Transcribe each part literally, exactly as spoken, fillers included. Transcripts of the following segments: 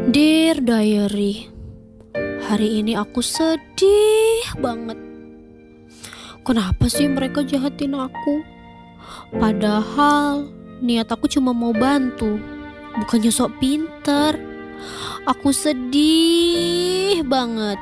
Dear Diary, hari ini aku sedih banget. Kenapa sih mereka jahatin aku? Padahal niat aku cuma mau bantu, bukannya sok pinter. Aku sedih banget.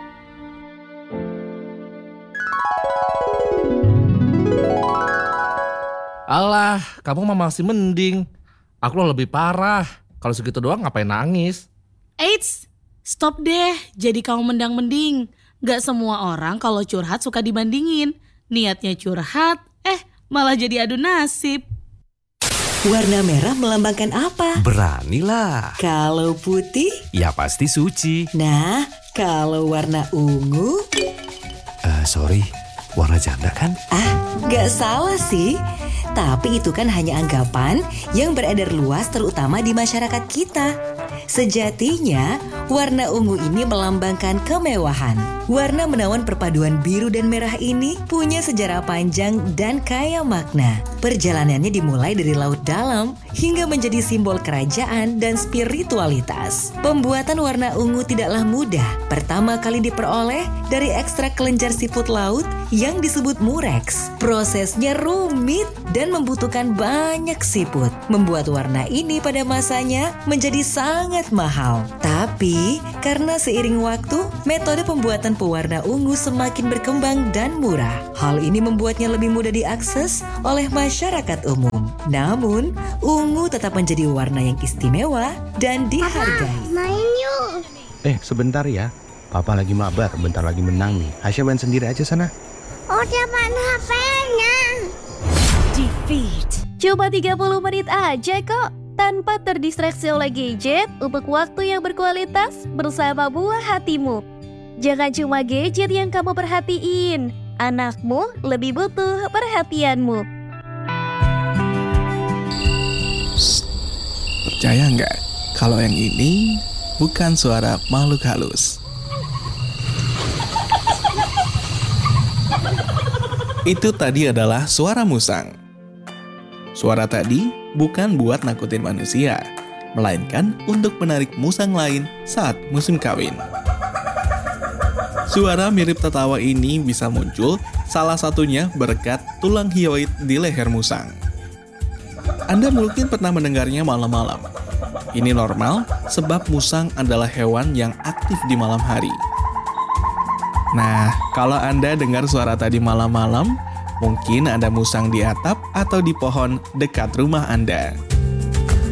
Alah, kamu mah masih mending. Aku loh lebih parah. Kalau segitu doang ngapain nangis? Eits, stop deh. Jadi kamu mendang-mending. Gak semua orang kalau curhat suka dibandingin. Niatnya curhat, eh malah jadi adu nasib. Warna merah melambangkan apa? Beranilah. Kalau putih? Ya pasti suci. Nah, kalau warna ungu? Uh, sorry, warna janda kan? Ah, gak salah sih. Tapi itu kan hanya anggapan yang beredar luas terutama di masyarakat kita. Sejatinya, warna ungu ini melambangkan kemewahan. Warna menawan perpaduan biru dan merah ini punya sejarah panjang dan kaya makna. Perjalanannya dimulai dari laut dalam hingga menjadi simbol kerajaan dan spiritualitas. Pembuatan warna ungu tidaklah mudah. Pertama kali diperoleh dari ekstrak kelenjar siput laut yang disebut mureks. Prosesnya rumit dan membutuhkan banyak siput. Membuat warna ini pada masanya menjadi sangat mahal. Tapi karena seiring waktu, metode pembuatan pewarna ungu semakin berkembang dan murah. Hal ini membuatnya lebih mudah diakses oleh masyarakat umum. Namun, ungu tetap menjadi warna yang istimewa dan dihargai. Papa, main yuk. Eh, sebentar ya. Papa lagi mabar, bentar lagi menang nih. Hasya main sendiri aja sana. Udah main H P-nya. Defeat. Cuma tiga puluh menit aja kok. Tanpa terdistraksi oleh gadget untuk waktu yang berkualitas bersama buah hatimu. Jangan cuma gadget yang kamu perhatiin. Anakmu lebih butuh perhatianmu. Psst, percaya nggak kalau yang ini bukan suara makhluk halus? Itu tadi adalah suara musang. Suara tadi bukan buat nakutin manusia, melainkan untuk menarik musang lain saat musim kawin. Suara mirip tertawa ini bisa muncul salah satunya berkat tulang hyoid di leher musang. Anda mungkin pernah mendengarnya malam-malam. Ini normal sebab musang adalah hewan yang aktif di malam hari. Nah, kalau Anda dengar suara tadi malam-malam, mungkin ada musang di atap atau di pohon dekat rumah Anda.